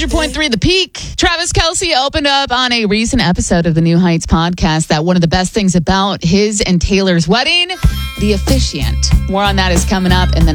100.3 The Peak. Travis Kelce opened up on a recent episode of the New Heights podcast that one of the best things about his and Taylor's wedding, the officiant. More on that is coming up in the